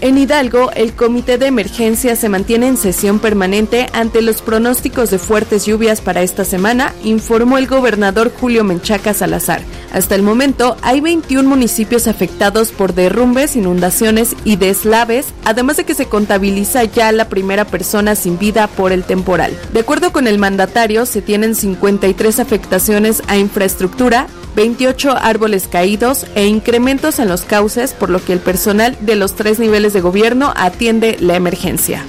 En Hidalgo, el Comité de Emergencia se mantiene en sesión permanente ante los pronósticos de fuertes lluvias para esta semana, informó el gobernador Julio Menchaca Salazar. Hasta el momento, hay 21 municipios afectados por derrumbes, inundaciones y deslaves, además de que se contabiliza ya la primera persona sin vida por el temporal. De acuerdo con el mandatario, se tienen 53 afectaciones a infraestructura, 28 árboles caídos e incrementos en los cauces, por lo que el personal de los 3 niveles de gobierno atiende la emergencia.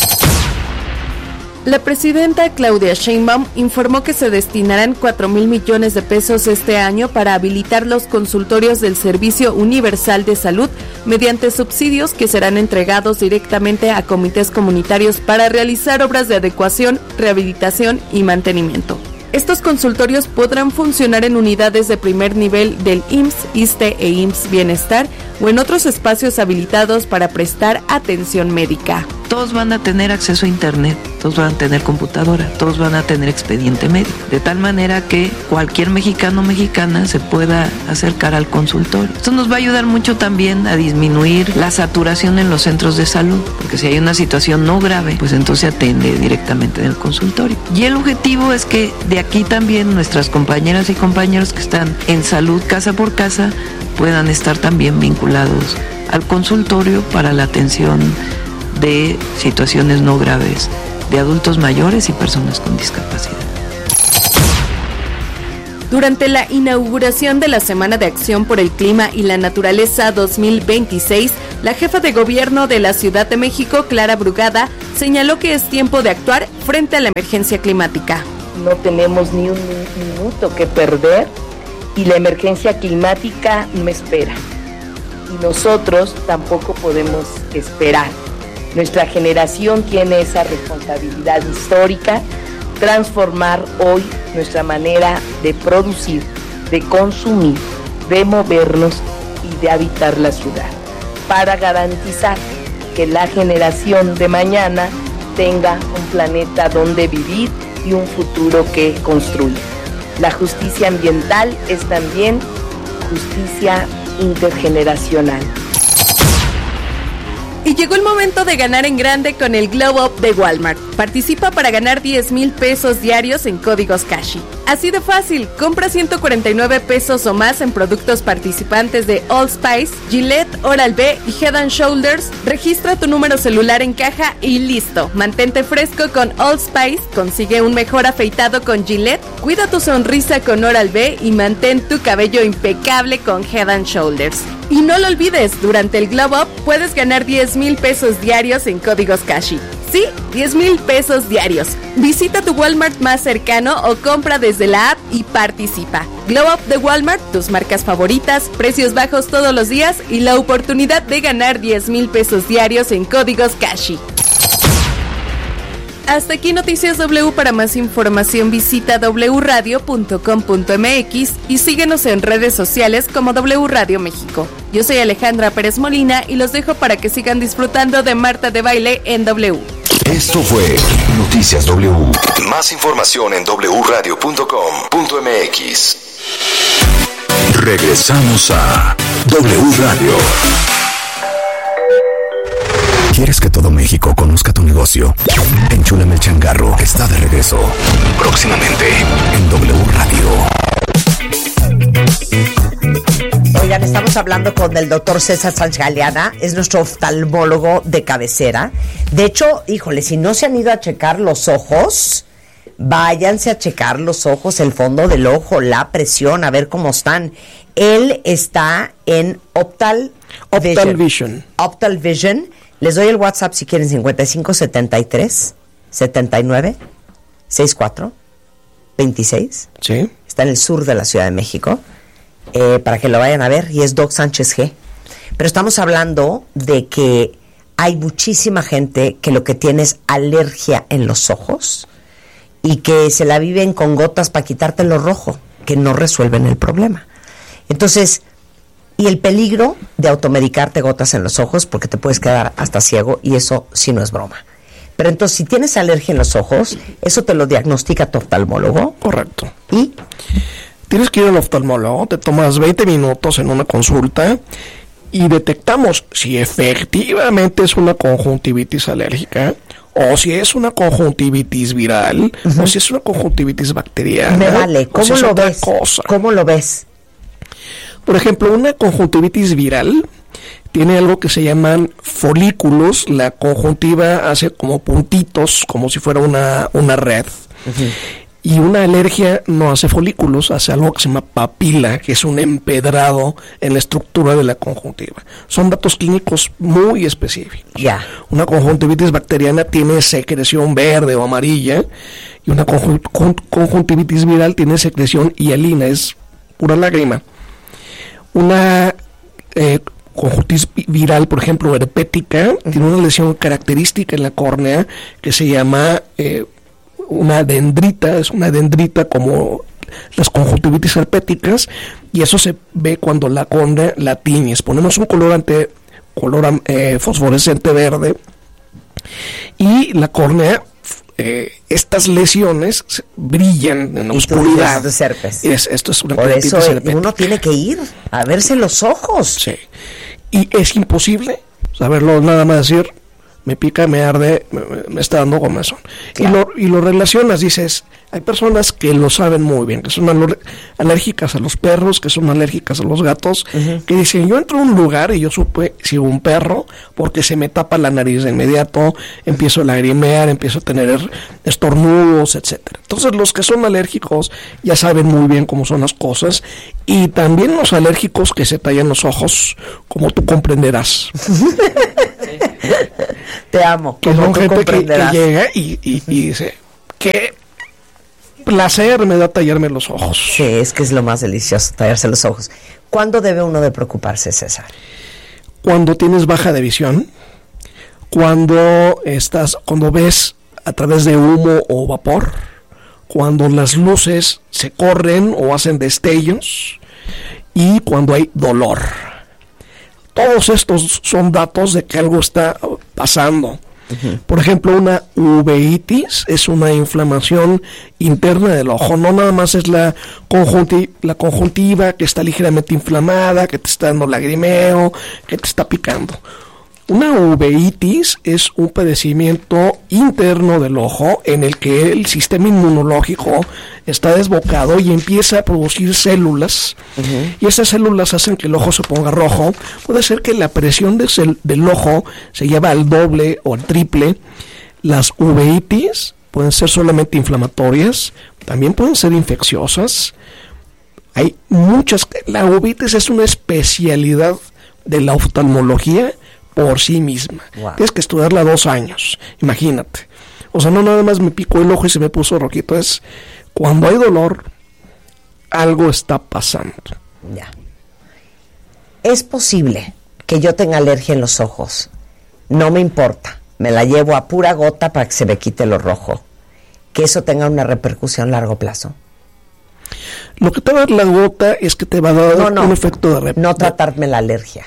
La presidenta Claudia Sheinbaum informó que se destinarán 4,000 millones de pesos este año para habilitar los consultorios del Servicio Universal de Salud mediante subsidios que serán entregados directamente a comités comunitarios para realizar obras de adecuación, rehabilitación y mantenimiento. Estos consultorios podrán funcionar en unidades de primer nivel del IMSS, ISSSTE e IMSS Bienestar o en otros espacios habilitados para prestar atención médica. Todos van a tener acceso a internet, todos van a tener computadora, todos van a tener expediente médico, de tal manera que cualquier mexicano o mexicana se pueda acercar al consultorio. Esto nos va a ayudar mucho también a disminuir la saturación en los centros de salud, porque si hay una situación no grave, pues entonces se atiende directamente en el consultorio. Y el objetivo es que de aquí también nuestras compañeras y compañeros que están en salud casa por casa puedan estar también vinculados al consultorio para la atención de situaciones no graves de adultos mayores y personas con discapacidad. Durante la inauguración de la Semana de Acción por el Clima y la Naturaleza 2026, la jefa de gobierno de la Ciudad de México, Clara Brugada, señaló que es tiempo de actuar frente a la emergencia climática. No tenemos ni un minuto que perder y la emergencia climática no espera. Y nosotros tampoco podemos esperar. Nuestra generación tiene esa responsabilidad histórica, transformar hoy nuestra manera de producir, de consumir, de movernos y de habitar la ciudad, para garantizar que la generación de mañana tenga un planeta donde vivir y un futuro que construir. La justicia ambiental es también justicia intergeneracional. Y llegó el momento de ganar en grande con el Glow Up de Walmart. Participa para ganar 10,000 pesos diarios en códigos Cashi. Así de fácil, compra 149 pesos o más en productos participantes de Old Spice, Gillette, Oral-B y Head & Shoulders. Registra tu número celular en caja y listo. Mantente fresco con Old Spice, consigue un mejor afeitado con Gillette, cuida tu sonrisa con Oral-B y mantén tu cabello impecable con Head & Shoulders. Y no lo olvides, durante el Glow Up puedes ganar 10,000 pesos diarios en códigos Cashi. Sí, 10,000 pesos diarios. Visita tu Walmart más cercano o compra desde la app y participa. Glow Up de Walmart, tus marcas favoritas, precios bajos todos los días y la oportunidad de ganar 10,000 pesos diarios en códigos Cashi. Hasta aquí Noticias W. Para más información visita wradio.com.mx y síguenos en redes sociales como W Radio México. Yo soy Alejandra Pérez Molina y los dejo para que sigan disfrutando de Marta de Baile en W. Esto fue Noticias W. Más información en wradio.com.mx. Regresamos a W Radio. ¿Quieres que todo México conozca tu negocio? Enchúlame el changarro está de regreso. Próximamente en W Radio. Oigan, estamos hablando con el doctor César Sánchez Galeana, es nuestro oftalmólogo de cabecera. De hecho, híjole, si no se han ido a checar los ojos, váyanse a checar los ojos, el fondo del ojo, la presión, a ver cómo están. Él está en Optal Vision. Optal Vision. Les doy el WhatsApp si quieren, 5573 79 64 26. Sí. Está en el sur de la Ciudad de México, para que lo vayan a ver, y es Doc Sánchez G. Pero estamos hablando de que hay muchísima gente que lo que tiene es alergia en los ojos y que se la viven con gotas para quitarte lo rojo, que no resuelven el problema. Entonces, y el peligro de automedicarte gotas en los ojos, porque te puedes quedar hasta ciego, y eso sí no es broma. Pero entonces, si tienes alergia en los ojos, eso te lo diagnostica tu oftalmólogo. Correcto. ¿Y? Tienes que ir al oftalmólogo, te tomas 20 minutos en una consulta y detectamos si efectivamente es una conjuntivitis alérgica, o si es una conjuntivitis viral, o si es una conjuntivitis bacteriana. Me vale, ¿cómo si lo ves? ¿Cómo lo ves? Por ejemplo, una conjuntivitis viral tiene algo que se llaman folículos. La conjuntiva hace como puntitos, como si fuera una red. Y una alergia no hace folículos, hace algo que se llama papila, que es un empedrado en la estructura de la conjuntiva. Son datos clínicos muy específicos. Una conjuntivitis bacteriana tiene secreción verde o amarilla, y una conjuntivitis viral tiene secreción hialina, es pura lágrima. Una conjuntivitis viral, por ejemplo, herpética, tiene una lesión característica en la córnea que se llama una dendrita, es una dendrita como las conjuntivitis herpéticas, y eso se ve cuando la córnea la tiñes. Ponemos un color fosforescente verde, y la córnea, estas lesiones brillan en la oscuridad. Esto es una conjuntivitis herpética. Por eso uno tiene que ir a verse los ojos. Sí. Y es imposible saberlo, nada más decir, me pica, me arde, me está dando comezón. Claro. Y lo relacionas, dices, hay personas que lo saben muy bien, que son alérgicas a los perros, que son alérgicas a los gatos, que dicen, yo entro a un lugar y yo supe si un perro, porque se me tapa la nariz de inmediato, empiezo a lagrimear, empiezo a tener estornudos, etcétera. Entonces los que son alérgicos ya saben muy bien cómo son las cosas, y también los alérgicos que se tallan los ojos, como tú comprenderás. Te amo. Que son gente que llega y dice, qué placer me da tallarme los ojos. Sí, es que es lo más delicioso, tallarse los ojos. ¿Cuándo debe uno de preocuparse, César? Cuando tienes baja de visión, cuando ves a través de humo o vapor, cuando las luces se corren o hacen destellos, y cuando hay dolor. Todos estos son datos de que algo está pasando. Por ejemplo, una uveitis es una inflamación interna del ojo. No nada más es la conjuntiva que está ligeramente inflamada, que te está dando lagrimeo, que te está picando. Una uveitis es un padecimiento interno del ojo en el que el sistema inmunológico está desbocado y empieza a producir células, y esas células hacen que el ojo se ponga rojo. Puede ser que la presión del ojo se lleve al doble o al triple. Las uveitis pueden ser solamente inflamatorias, también pueden ser infecciosas. Hay muchas. La uveitis es una especialidad de la oftalmología por sí misma. Wow. Tienes que estudiarla 2 años, imagínate. O sea, no nada más me picó el ojo y se me puso rojito, es cuando hay dolor, algo está pasando. Ya. Es posible que yo tenga alergia en los ojos, no me importa, me la llevo a pura gota para que se me quite lo rojo, que eso tenga una repercusión a largo plazo. Lo que te va a dar la gota es que te va a dar un efecto de no tratarme la alergia.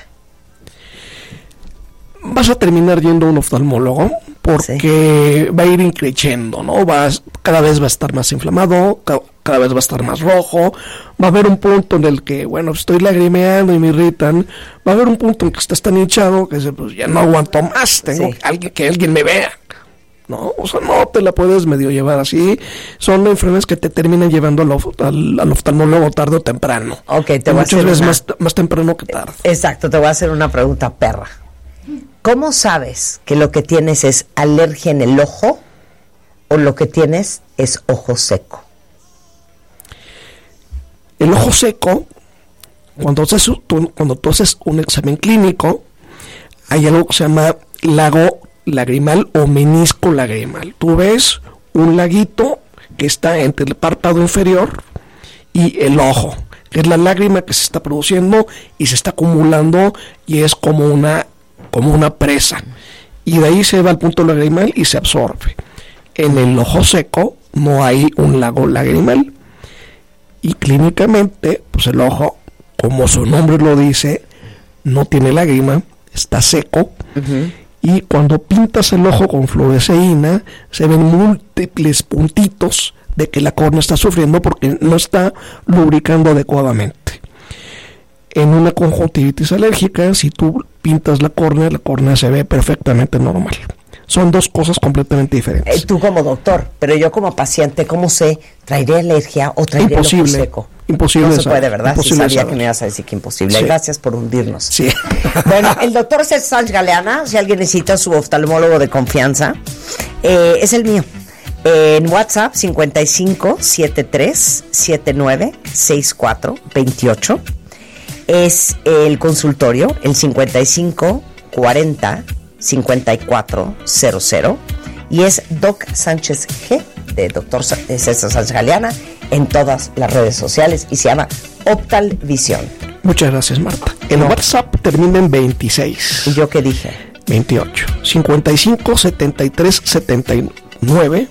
Vas a terminar yendo a un oftalmólogo porque va a ir increciendo, ¿no? Cada vez va a estar más inflamado, cada vez va a estar más rojo. Va a haber un punto en el que, bueno, estoy lagrimeando y me irritan. Va a haber un punto en que estás tan hinchado que pues ya no aguanto más, tengo que alguien me vea, ¿no? O sea, no te la puedes medio llevar así. Son enfermedades que te terminan llevando al oftalmólogo tarde o temprano. Okay, te voy muchas veces más temprano que tarde. Exacto, te voy a hacer una pregunta perra. ¿Cómo sabes que lo que tienes es alergia en el ojo o lo que tienes es ojo seco? El ojo seco, cuando tú haces un examen clínico, hay algo que se llama lago lagrimal o menisco lagrimal. Tú ves un laguito que está entre el párpado inferior y el ojo, que es la lágrima que se está produciendo y se está acumulando y es como una presa, y de ahí se va al punto lagrimal y se absorbe. En el ojo seco no hay un lago lagrimal, y clínicamente pues el ojo, como su nombre lo dice, no tiene lágrima, está seco. Y cuando pintas el ojo con fluoresceína se ven múltiples puntitos de que la córnea está sufriendo porque no está lubricando adecuadamente. En una conjuntivitis alérgica, si tú pintas la córnea se ve perfectamente normal. Son dos cosas completamente diferentes. Tú como doctor, pero yo como paciente, ¿cómo sé? ¿Traeré alergia o traeré el ojo seco? Imposible. No se puede, ¿verdad? Imposible. Sí, sabía que me ibas a decir que imposible. Sí. Gracias por hundirnos. Sí. Bueno, el doctor César Sánchez Galeana, si alguien necesita su oftalmólogo de confianza, es el mío. En WhatsApp, 55 73 79 64 28. Es el consultorio, el 55 40 5400, y es Doc Sánchez G, de Doctor César Sánchez Galeana, en todas las redes sociales, y se llama Optalvisión. Muchas gracias, Marta. En WhatsApp termina en 26. ¿Y yo qué dije? 28. 55 73 79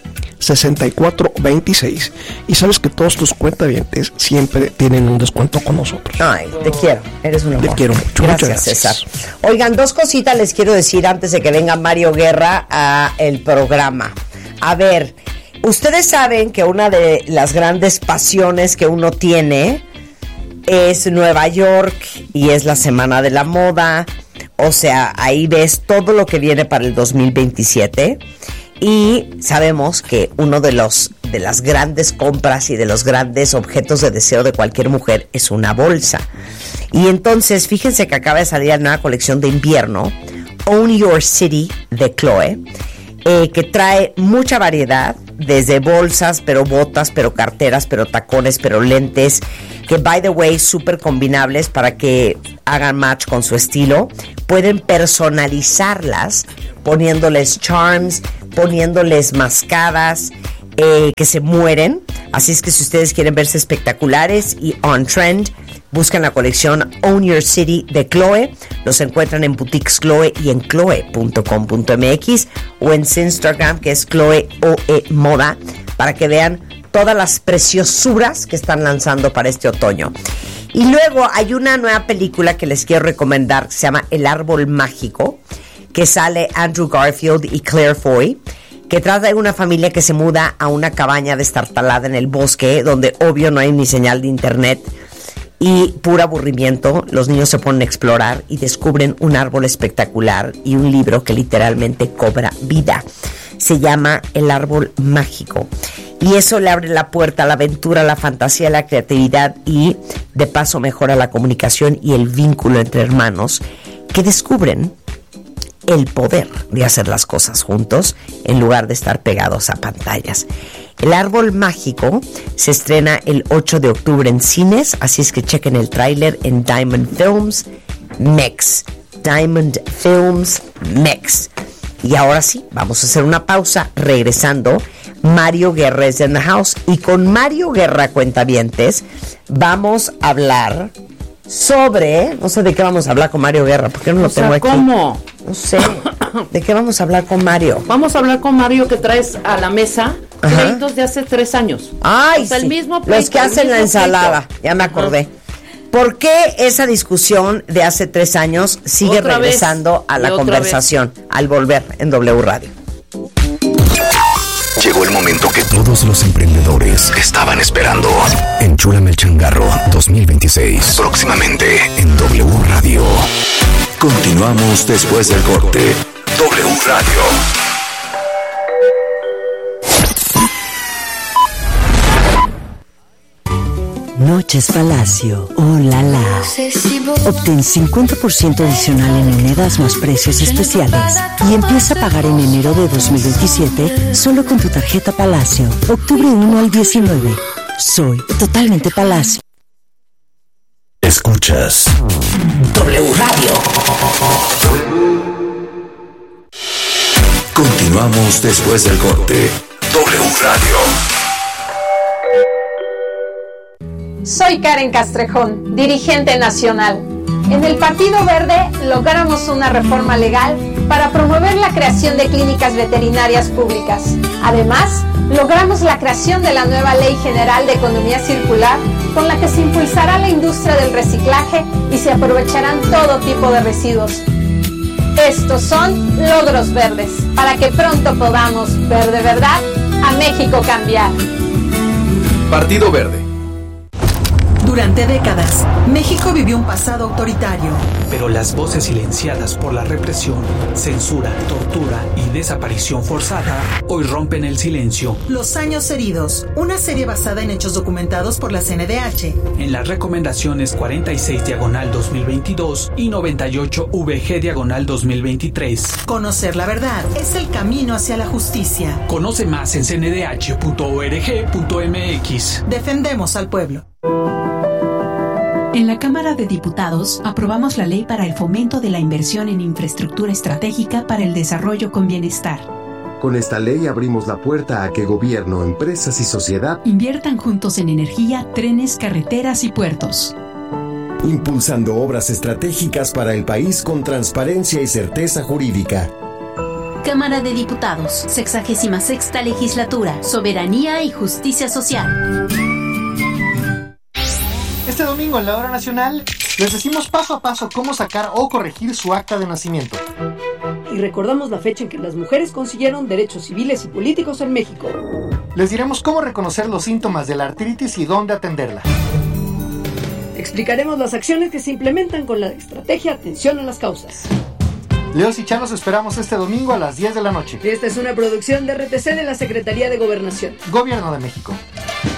64 26. Y sabes que todos tus cuentavientes siempre tienen un descuento con nosotros. Ay, te quiero, eres un amor. Te quiero mucho. Gracias, César. Oigan, dos cositas les quiero decir antes de que venga Mario Guerra a el programa. A ver, ustedes saben que una de las grandes pasiones que uno tiene es Nueva York, y es la Semana de la Moda. O sea, ahí ves todo lo que viene para el 2027. Y sabemos que uno de las grandes compras y de los grandes objetos de deseo de cualquier mujer es una bolsa. Y entonces, fíjense que acaba de salir la nueva colección de invierno, Own Your City, de Chloe, que trae mucha variedad, desde bolsas, pero botas, pero carteras, pero tacones, pero lentes, que, by the way, súper combinables para que hagan match con su estilo. Pueden personalizarlas poniéndoles charms, poniéndoles mascadas que se mueren. Así es que si ustedes quieren verse espectaculares y on trend, buscan la colección Own Your City de Chloe. Los encuentran en Boutiques Chloe y en chloe.com.mx, o en su Instagram, que es Chloe OE Moda, para que vean todas las preciosuras que están lanzando para este otoño. Y luego hay una nueva película que les quiero recomendar, que se llama El Árbol Mágico, que sale Andrew Garfield y Claire Foy, que trata de una familia que se muda a una cabaña destartalada en el bosque, donde obvio no hay ni señal de internet y puro aburrimiento. Los niños se ponen a explorar y descubren un árbol espectacular y un libro que literalmente cobra vida. Se llama El Árbol Mágico, y eso le abre la puerta a la aventura, a la fantasía, a la creatividad, y de paso mejora la comunicación y el vínculo entre hermanos que descubren el poder de hacer las cosas juntos en lugar de estar pegados a pantallas. El Árbol Mágico se estrena el 8 de octubre en cines, así es que chequen el tráiler en Diamond Films Mex. Diamond Films Mex. Y ahora sí, vamos a hacer una pausa. Regresando, Mario Guerra es in the house, y con Mario Guerra, cuentavientes, vamos a hablar sobre, no sé de qué vamos a hablar con Mario Guerra, porque no lo tengo aquí. ¿Cómo? No sé, ¿de qué vamos a hablar con Mario? Vamos a hablar con Mario, que traes a la mesa pleitos de hace 3 años. Ay, o sea, sí, el mismo pleito, los que hacen la ensalada, ya me acordé. ¿Por qué esa discusión de hace 3 años sigue Otra regresando a la conversación al volver en W Radio? Llegó el momento que todos los emprendedores estaban esperando. Enchúlame el changarro 2026. Próximamente en W Radio. Continuamos después del corte. W Radio. Noches Palacio, oh la la. Obtén 50% adicional en monedas más precios especiales y empieza a pagar en enero de 2027 solo con tu tarjeta Palacio. Octubre 1 al 19. Soy totalmente Palacio. Escuchas W Radio. Continuamos después del corte. W Radio. Soy Karen Castrejón, dirigente nacional. En el Partido Verde logramos una reforma legal para promover la creación de clínicas veterinarias públicas. Además, logramos la creación de la nueva Ley General de Economía Circular, con la que se impulsará la industria del reciclaje y se aprovecharán todo tipo de residuos. Estos son logros verdes, para que pronto podamos ver de verdad a México cambiar. Partido Verde. Durante décadas, México vivió un pasado autoritario. Pero las voces silenciadas por la represión, censura, tortura y desaparición forzada hoy rompen el silencio. Los años heridos, una serie basada en hechos documentados por la CNDH. En las recomendaciones 46/2022 y 98VG/2023. Conocer la verdad es el camino hacia la justicia. Conoce más en cndh.org.mx. Defendemos al pueblo. En la Cámara de Diputados aprobamos la ley para el fomento de la inversión en infraestructura estratégica para el desarrollo con bienestar. Con esta ley abrimos la puerta a que gobierno, empresas y sociedad inviertan juntos en energía, trenes, carreteras y puertos. Impulsando obras estratégicas para el país con transparencia y certeza jurídica. Cámara de Diputados, 66ª Legislatura, Soberanía y Justicia Social. Este domingo en la Hora Nacional les decimos paso a paso cómo sacar o corregir su acta de nacimiento. Y recordamos la fecha en que las mujeres consiguieron derechos civiles y políticos en México. Les diremos cómo reconocer los síntomas de la artritis y dónde atenderla. Explicaremos las acciones que se implementan con la estrategia Atención a las Causas. Leos y Chá los esperamos este domingo a las 10 de la noche. Esta es una producción de RTC de la Secretaría de Gobernación. Gobierno de México.